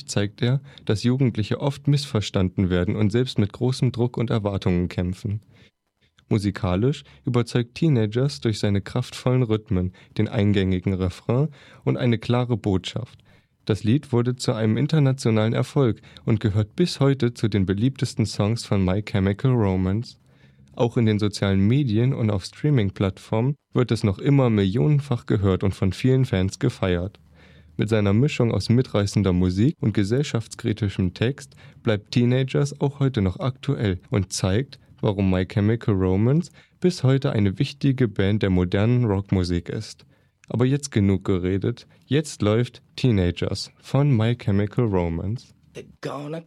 zeigt er, dass Jugendliche oft missverstanden werden und selbst mit großem Druck und Erwartungen kämpfen. Musikalisch überzeugt Teenagers durch seine kraftvollen Rhythmen, den eingängigen Refrain und eine klare Botschaft. Das Lied wurde zu einem internationalen Erfolg und gehört bis heute zu den beliebtesten Songs von My Chemical Romance. Auch in den sozialen Medien und auf Streaming-Plattformen wird es noch immer millionenfach gehört und von vielen Fans gefeiert. Mit seiner Mischung aus mitreißender Musik und gesellschaftskritischem Text bleibt Teenagers auch heute noch aktuell und zeigt, warum My Chemical Romance bis heute eine wichtige Band der modernen Rockmusik ist. Aber jetzt genug geredet, jetzt läuft Teenagers von My Chemical Romance. They're gonna